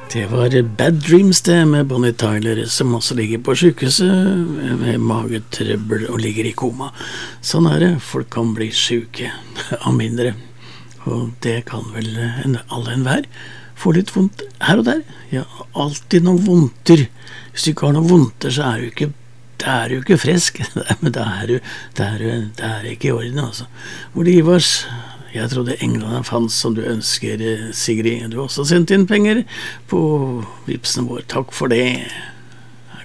Det var Bad Dreams det med Bonnie Tyler, som også ligger på sykehuset med magetrøbbel og ligger i koma. Sånn det, folk kan bli syke av mindre, og det kan vel alle enhver. Få litt vondt her og der, ja, alltid noen vondter. Hvis du ikke har noen vondter, så du ikke, det jo ikke frisk, men det ikke i orden, altså. Hvor det Ivars, jeg trodde englene fanns som du ønsker, Sigrid. Du har også sendt inn penger på Vipsen vår. Takk for det.